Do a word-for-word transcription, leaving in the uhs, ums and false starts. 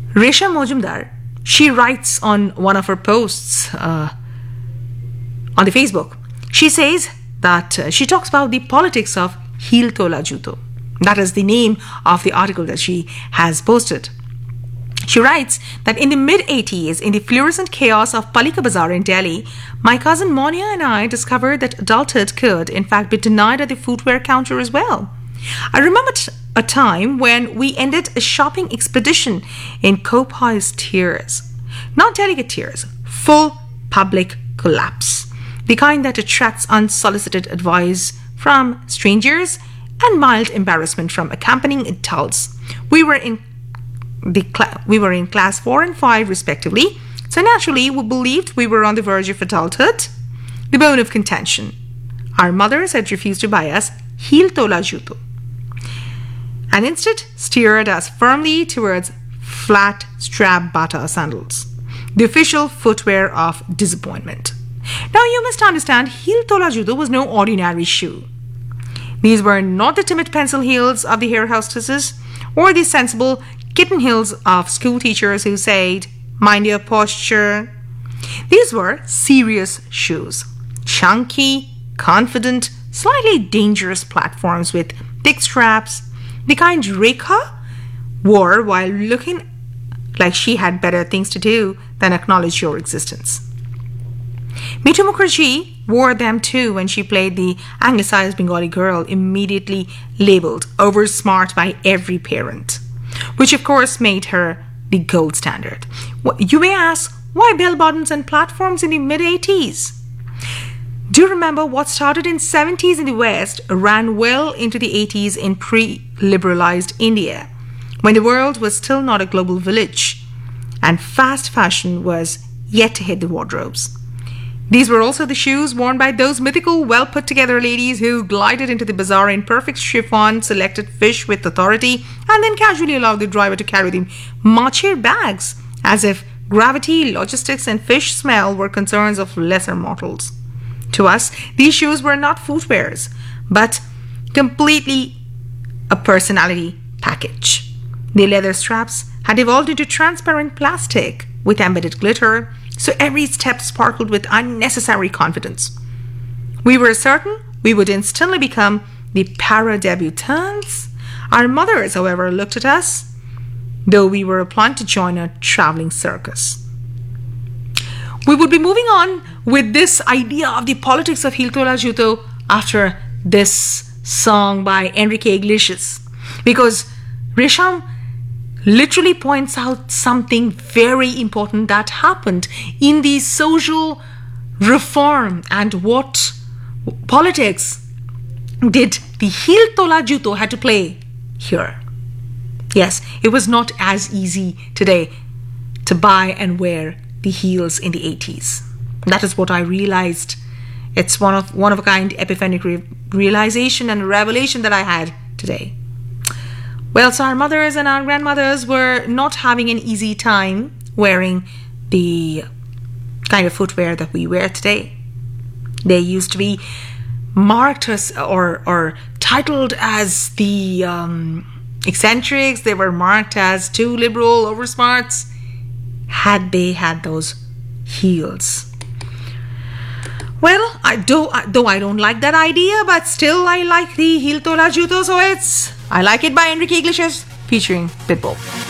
Resha Mojumdar, she writes on one of her posts uh, on the Facebook. She says that uh, she talks about the politics of heel tola juto. That is the name of the article that she has posted. She writes that in the mid eighties, in the fluorescent chaos of Palika Bazaar in Delhi, my cousin Monia and I discovered that adulthood could, in fact, be denied at the footwear counter as well. I remember t- a time when we ended a shopping expedition in copious tears. Not delicate tears, full public collapse. The kind that attracts unsolicited advice from strangers and mild embarrassment from accompanying adults. We were in the cl- we were in class four and five respectively, so naturally we believed we were on the verge of adulthood, the bone of contention. Our mothers had refused to buy us heel tola juto and instead steered us firmly towards flat strap bata sandals, the official footwear of disappointment. Now you must understand, heel tola juto was no ordinary shoe. These were not the timid pencil heels of the hair hostesses or the sensible kitten heels of school teachers who said, mind your posture. These were serious shoes. Chunky, confident, slightly dangerous platforms with thick straps, the kind Rekha wore while looking like she had better things to do than acknowledge your existence. Mitu Mukherjee wore them too when she played the anglicized Bengali girl, immediately labeled oversmart by every parent, which of course made her the gold standard. You may ask, why bell bottoms and platforms in the mid eighties? Do remember what started in seventies in the West ran well into the eighties in pre-liberalized India, when the world was still not a global village and fast fashion was yet to hit the wardrobes. These were also the shoes worn by those mythical, well-put-together ladies who glided into the bazaar in perfect chiffon, selected fish with authority, and then casually allowed the driver to carry the machir bags, as if gravity, logistics, and fish smell were concerns of lesser mortals. To us, these shoes were not footwears, but completely a personality package. The leather straps had evolved into transparent plastic with embedded glitter, so every step sparkled with unnecessary confidence. We were certain we would instantly become the para-debutantes. Our mothers, however, looked at us, though we were applying to join a traveling circus. We would be moving on with this idea of the politics of heel tola juto after this song by Enrique Iglesias, because Resham literally points out something very important that happened in the social reform and what politics did the heel tola juto had to play here. Yes, it was not as easy today to buy and wear the heels in the eighties. That is what I realized. It's one of one of a kind epiphanic re- realization and revelation that I had today. Well, so our mothers and our grandmothers were not having an easy time wearing the kind of footwear that we wear today. They used to be marked as or or titled as the um, eccentrics. They were marked as too liberal, oversmarts, had they had those heels. Well, I do, though I don't like that idea, but still I like the heel tola juto, so it's I Like It by Enrique Iglesias featuring Pitbull.